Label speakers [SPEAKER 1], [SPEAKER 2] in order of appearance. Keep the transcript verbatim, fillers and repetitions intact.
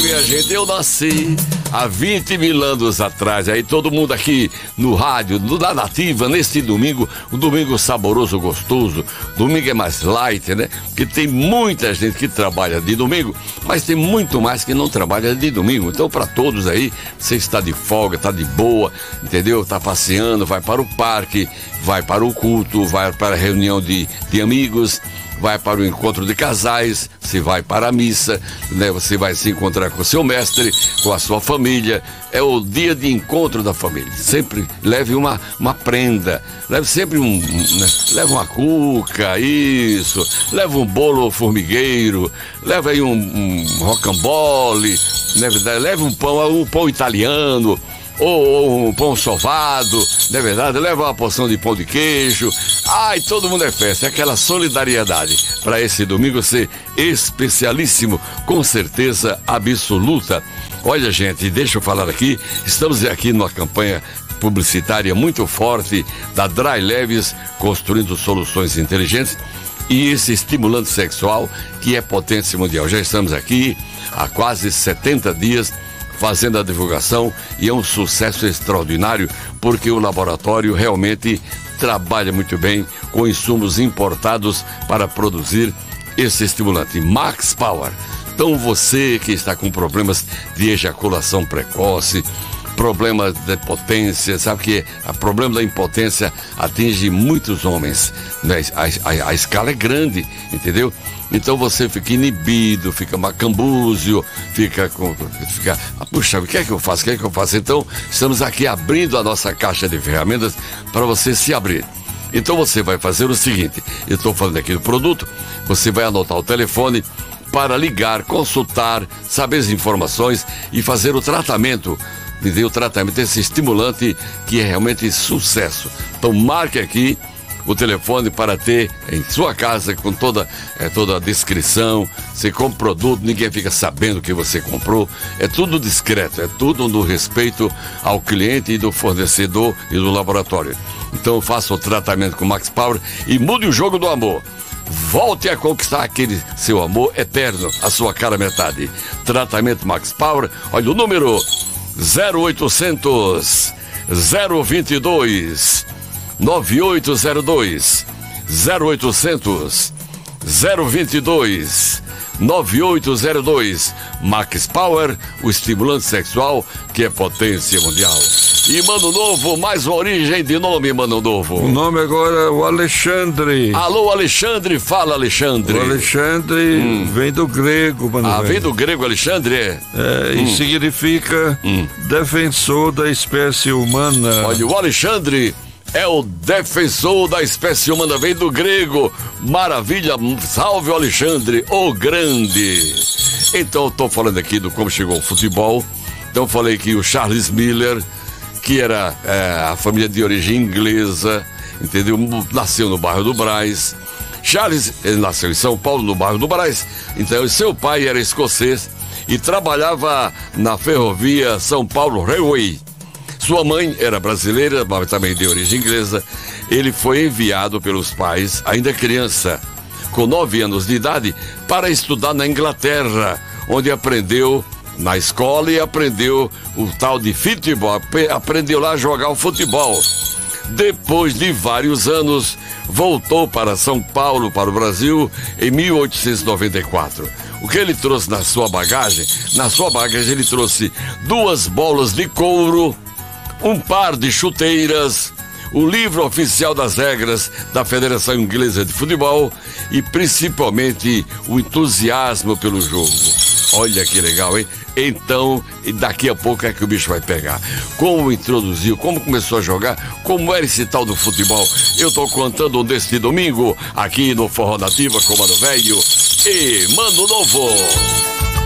[SPEAKER 1] minha gente, eu nasci há vinte mil anos atrás. Aí todo mundo aqui no rádio, no da Nativa, neste domingo, um domingo saboroso, gostoso. Domingo é mais light, né? Porque tem muita gente que trabalha de domingo, mas tem muito mais que não trabalha de domingo. Então, para todos aí, você está de folga, está de boa, entendeu? Está passeando, vai para o parque, vai para o culto, vai para a reunião de, de amigos, vai para o encontro de casais, você vai para a missa, né? Você vai se encontrar com o seu mestre, com a sua família. É o dia de encontro da família. Sempre leve uma, uma prenda, leve sempre um, um né? leve uma cuca, isso, leve um bolo formigueiro, leve aí um, um rocambole, né? Leve um pão, um pão italiano, ou, ou um pão sovado, não é verdade? Leva uma porção de pão de queijo. Ai, todo mundo é festa, é aquela solidariedade para esse domingo ser especialíssimo, com certeza absoluta. Olha, gente, deixa eu falar aqui, estamos aqui numa campanha publicitária muito forte da Dry Leves, construindo soluções inteligentes, e esse estimulante sexual que é potência mundial. Já estamos aqui há quase setenta dias fazendo a divulgação, e é um sucesso extraordinário, porque o laboratório realmente trabalha muito bem com insumos importados para produzir esse estimulante. Max Power. Então você que está com problemas de ejaculação precoce, problema de potência, sabe que o problema da impotência atinge muitos homens, né? a, a, a escala é grande, entendeu? Então você fica inibido, fica macambúzio, fica com. Fica, puxa, o que é que eu faço? O que é que eu faço? Então, estamos aqui abrindo a nossa caixa de ferramentas para você se abrir. Então você vai fazer o seguinte: eu estou falando aqui do produto, você vai anotar o telefone para ligar, consultar, saber as informações e fazer o tratamento. O tratamento desse estimulante que é realmente sucesso. Então marque aqui o telefone para ter em sua casa com toda, é, toda a descrição. Você compra o produto, ninguém fica sabendo que você comprou. É tudo discreto, é tudo no respeito ao cliente e do fornecedor e do laboratório. Então faça o tratamento com Max Power e mude o jogo do amor. Volte a conquistar aquele seu amor eterno, a sua cara metade. Tratamento Max Power, olha o número zero oitocentos, zero vinte e dois, nove oito zero dois, zero oitocentos, zero vinte e dois, nove oito zero dois. Max Power, o estimulante sexual que é potência mundial. E Mano Novo, mais uma origem de nome, Mano Novo.
[SPEAKER 2] O nome agora é o Alexandre.
[SPEAKER 1] Alô, Alexandre, fala, Alexandre.
[SPEAKER 2] O Alexandre hum. vem do grego, Mano.
[SPEAKER 1] Ah, vem do grego, Alexandre? É,
[SPEAKER 2] é hum. e significa hum. defensor da espécie humana.
[SPEAKER 1] Olha, o Alexandre é o defensor da espécie humana, vem do grego. Maravilha, salve o Alexandre, o grande. Então, eu tô falando aqui do como chegou o futebol. Então, falei que o Charles Miller, que era é, a família de origem inglesa, entendeu? Nasceu no bairro do Brás. Charles, ele nasceu em São Paulo, no bairro do Brás. Então, seu pai era escocês e trabalhava na ferrovia São Paulo Railway. Sua mãe era brasileira, mas também de origem inglesa. Ele foi enviado pelos pais, ainda criança, com nove anos de idade, para estudar na Inglaterra, onde aprendeu na escola e aprendeu o tal de futebol, aprendeu lá a jogar o futebol. Depois de vários anos, voltou para São Paulo, para o Brasil, em mil oitocentos e noventa e quatro. O que ele trouxe na sua bagagem? Na sua bagagem ele trouxe duas bolas de couro, um par de chuteiras, o livro oficial das regras da Federação Inglesa de Futebol e principalmente o entusiasmo pelo jogo. Olha que legal, hein? Então, daqui a pouco é que o bicho vai pegar. Como introduziu, como começou a jogar, como era esse tal do futebol. Eu tô contando deste domingo, aqui no Forró Nativa com Mano Velho e Mano Novo.